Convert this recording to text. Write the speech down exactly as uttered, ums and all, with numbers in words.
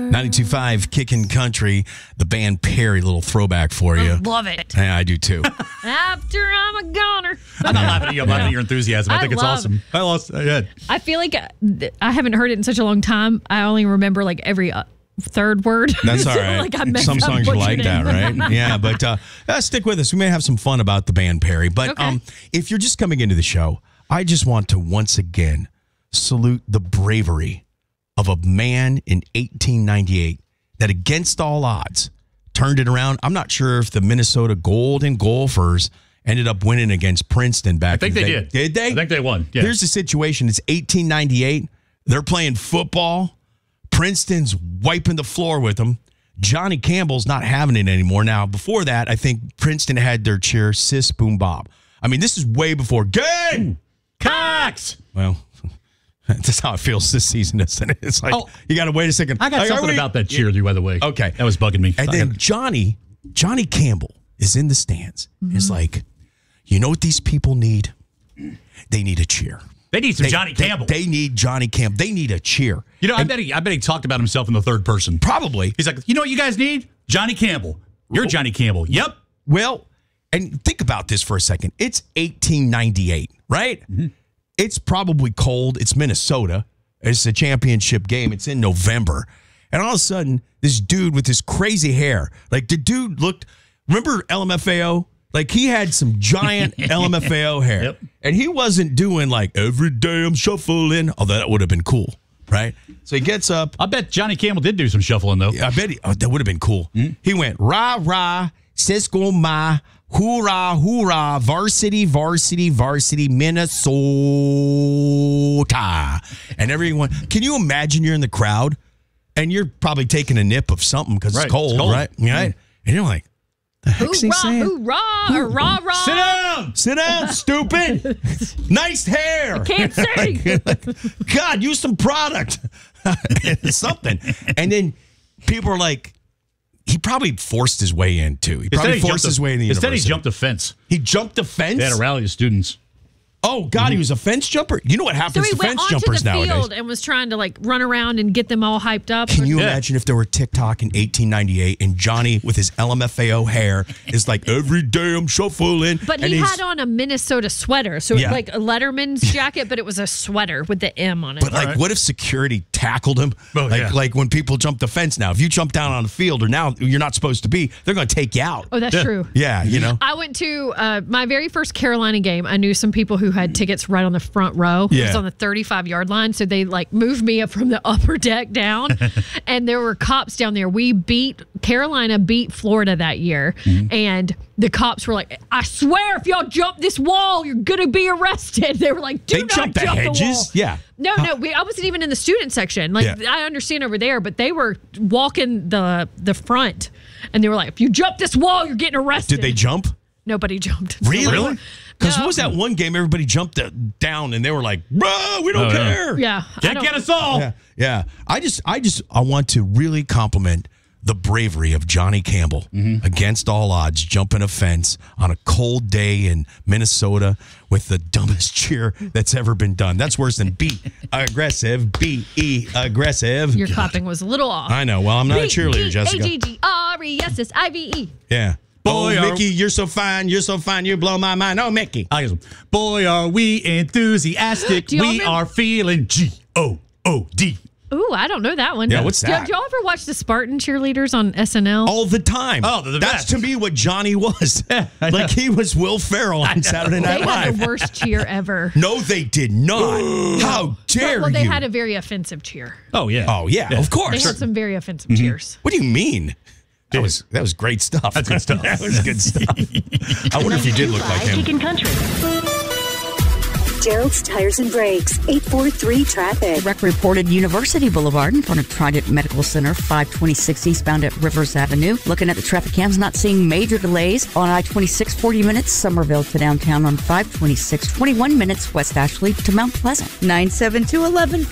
ninety-two point five Kickin' Country, the band Perry, little throwback for you. I love it. Yeah, I do too. After I'm a goner. I'm not laughing at you. I'm laughing at your enthusiasm. I, I think it's love- awesome. I lost. Yeah. I feel like I haven't heard it in such a long time. I only remember like every uh, third word. That's all So, right. like, I messed Some up songs are like butchered that, it. right? Yeah, but uh, uh, stick with us. We may have some fun about the band Perry. But Okay. um, if you're just coming into the show, I just want to once again salute the bravery of a man in eighteen ninety-eight that, against all odds, turned it around. I'm not sure if the Minnesota Golden Gophers ended up winning against Princeton back I think in the they day. did. Did they? I think they won. Yeah. Here's the situation. It's eighteen ninety-eight. They're playing football. Princeton's wiping the floor with them. Johnny Campbell's not having it anymore. Now, before that, I think Princeton had their cheer, Sis Boom Bob. I mean, this is way before game. Cox. Well, that's how it feels this season, isn't it? It's like, Oh, you got to wait a second. I got Like, are something we- about that cheer, by the way. Okay. That was bugging me. And I then gotta- Johnny, Johnny Campbell is in the stands. It's like, you know what these people need? They need a cheer. they need some They- Johnny they- Campbell. They, need Johnny Campbell. They need a cheer. you know, I bet he. I bet he talked about himself in the third person. Probably. He's like, you know what you guys need? Johnny Campbell. You're Johnny Campbell. Yep. Well, and think about this for a second. It's eighteen ninety-eight, right? Mm-hmm. It's probably cold. It's Minnesota. It's a championship game. It's in November. And all of a sudden, this dude with this crazy hair, like the dude looked, remember L M F A O? Like he had some giant L M F A O hair. Yep. And he wasn't doing like every day I'm shuffling. Although that would have been cool, right? So he gets up. I bet Johnny Campbell did do some shuffling though. I bet he, oh, that would have been cool. He went, rah, rah, Cisco Ma, hoorah, hoorah, varsity, varsity, varsity, Minnesota. And everyone, can you imagine you're in the crowd and you're probably taking a nip of something because Right, it's, cold, it's cold. right? Right? And you're like, the heck's he Hoorah, saying? hoorah, or rah, rah. Sit down. Sit down, stupid. Nice hair. Can't see. God, use some product. Something. And then people are like, he probably forced his way in, too. He probably Instead, he forced jumped his a- way in the Instead, university. he jumped a fence. He jumped the fence? They had a rally of students. Oh, God, he was a fence jumper? You know what So happens he to went fence onto jumpers the nowadays? field and was trying to like run around and get them all hyped up. Can you Yeah. imagine if there were TikTok in eighteen ninety-eight and Johnny with his L M F A O hair is like, every day I'm shuffling. But and he he's- had on a Minnesota sweater, so Yeah. it's like a Letterman's jacket, but it was a sweater with the M on it. But like, right. what if security tackled him? Oh, like, yeah. like when people jump the fence now. If you jump down on the field or now you're not supposed to be, they're going to take you out. oh, that's Yeah. true. Yeah, you know. I went to uh, my very first Carolina game. I knew some people who had tickets right on the front row. It was Yeah. on the thirty-five yard line. So they like moved me up from the upper deck down. And there were cops down there. We beat, Carolina beat Florida that year. Mm-hmm. And the cops were like, I swear if y'all jump this wall, you're going to be arrested. They were like, do They not jumped the jump the hedges? wall. Yeah. No, no, we, I wasn't even in the student section. Like, Yeah. I understand over there, but they were walking the the front. And they were like, if you jump this wall, you're getting arrested. Did they jump? Nobody jumped. Really? Because No. what was that one game everybody jumped uh, down and they were like, bro, we don't Oh, yeah. care. Yeah. I Can't don't- get us all. Yeah. Yeah. I just, I just, I want to really compliment the bravery of Johnny Campbell against all odds, jumping a fence on a cold day in Minnesota with the dumbest cheer that's ever been done. That's worse than be aggressive, B E aggressive. Your clapping was a little off. I know. Well, I'm not a cheerleader, Jessica. A G G R E S S I V E. Yeah. Boy, oh, are- Mickey, you're so fine. You're so fine. You blow my mind. Oh, Mickey. I guess, boy, are we enthusiastic. Do y'all We remember- are feeling G O O D. Ooh, I don't know that one. Yeah, what's Did- that? Did y'all ever watch the Spartan cheerleaders on S N L? All the time. Oh, they're the That's best. to me what Johnny was. I know. Like he was Will Ferrell on Saturday Night They had Live. the worst cheer ever. No, they did not. How dare Well, they you? had a very offensive cheer. Oh, yeah. oh yeah, of They course. had some very offensive Mm-hmm. cheers. What do you mean? That was that was great stuff. That's good stuff. That was good stuff. I wonder if you did look like him. Kickin' Country. Gerald's Tires and Brakes, eight four three traffic. Wreck reported University Boulevard in front of Trident Medical Center, five twenty-six eastbound at Rivers Avenue. Looking at the traffic cams, not seeing major delays. On I twenty-six, forty minutes, Somerville to downtown on five twenty-six, twenty-one minutes, West Ashley to Mount Pleasant. nine seven two, eleven